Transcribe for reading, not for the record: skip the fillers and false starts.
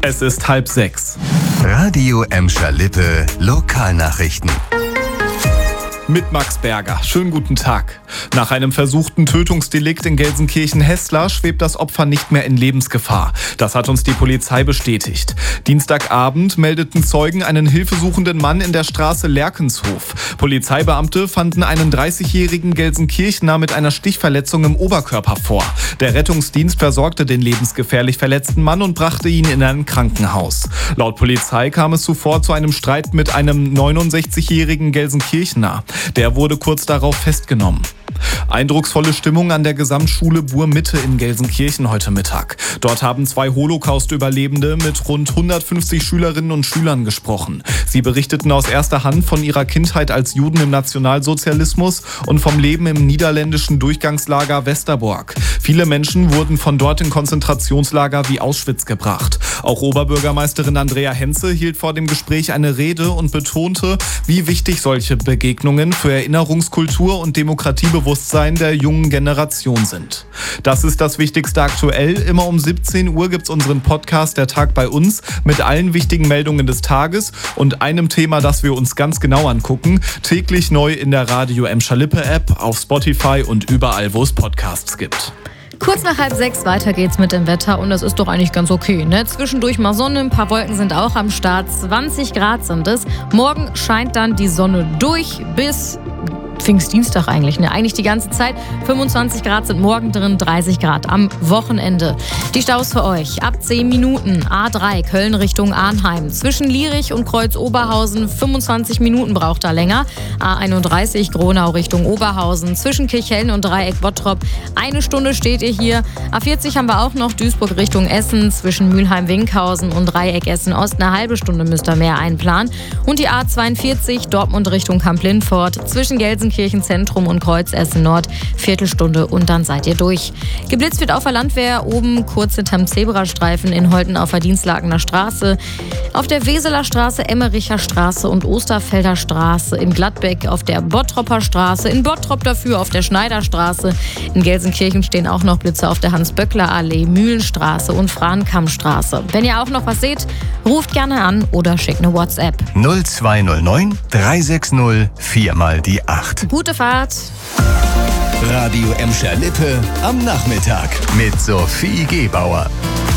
Es ist 5:30. Radio Emscher Lippe Lokalnachrichten. Mit Max Berger. Schönen guten Tag. Nach einem versuchten Tötungsdelikt in Gelsenkirchen-Hesslar schwebt das Opfer nicht mehr in Lebensgefahr. Das hat uns die Polizei bestätigt. Dienstagabend meldeten Zeugen einen hilfesuchenden Mann in der Straße Lerkenshof. Polizeibeamte fanden einen 30-jährigen Gelsenkirchener mit einer Stichverletzung im Oberkörper vor. Der Rettungsdienst versorgte den lebensgefährlich verletzten Mann und brachte ihn in ein Krankenhaus. Laut Polizei kam es zuvor zu einem Streit mit einem 69-jährigen Gelsenkirchener. Der wurde kurz darauf festgenommen. Eindrucksvolle Stimmung an der Gesamtschule Burg-Mitte in Gelsenkirchen heute Mittag. Dort haben 2 Holocaust-Überlebende mit rund 150 Schülerinnen und Schülern gesprochen. Sie berichteten aus erster Hand von ihrer Kindheit als Juden im Nationalsozialismus und vom Leben im niederländischen Durchgangslager Westerbork. Viele Menschen wurden von dort in Konzentrationslager wie Auschwitz gebracht. Auch Oberbürgermeisterin Andrea Henze hielt vor dem Gespräch eine Rede und betonte, wie wichtig solche Begegnungen für Erinnerungskultur und Demokratiebewusstsein der jungen Generation sind. Das ist das Wichtigste aktuell. Immer um 17 Uhr gibt's unseren Podcast Der Tag bei uns mit allen wichtigen Meldungen des Tages und einem Thema, das wir uns ganz genau angucken. Täglich neu in der Radio Emscher Lippe App, auf Spotify und überall, wo es Podcasts gibt. Kurz nach 5:30 weiter geht's mit dem Wetter und das ist doch eigentlich ganz okay, ne? Zwischendurch mal Sonne, ein paar Wolken sind auch am Start, 20 Grad sind es. Morgen scheint dann die Sonne durch bis Pfingstdienstag eigentlich, ne? Eigentlich die ganze Zeit. 25 Grad sind morgen drin, 30 Grad am Wochenende. Die Staus für euch. Ab 10 Minuten. A3 Köln Richtung Arnheim. Zwischen Lierich und Kreuz-Oberhausen 25 Minuten braucht er länger. A31 Gronau Richtung Oberhausen. Zwischen Kirchhellen und Dreieck Bottrop. 1 Stunde steht ihr hier. A40 haben wir auch noch. Duisburg Richtung Essen. Zwischen Mülheim-Winkhausen und Dreieck Essen-Ost. Eine halbe Stunde müsst ihr mehr einplanen. Und die A42 Dortmund Richtung Kamp-Lindfort. Zwischen Gelsenkirchen Zentrum und Kreuz Essen Nord, Viertelstunde und dann seid ihr durch. Geblitzt wird auf der Landwehr, oben kurz hinterm Zebrastreifen in Holten auf der Dienstlakener Straße, auf der Weseler Straße, Emmericher Straße und Osterfelder Straße, in Gladbeck auf der Bottropper Straße, in Bottrop dafür auf der Schneiderstraße, in Gelsenkirchen stehen auch noch Blitze auf der Hans-Böckler-Allee, Mühlenstraße und Frahnkammstraße. Wenn ihr auch noch was seht, ruft gerne an oder schickt eine WhatsApp. 0209 360 4x8. Gute Fahrt! Radio Emscher Lippe am Nachmittag mit Sophie Gebauer.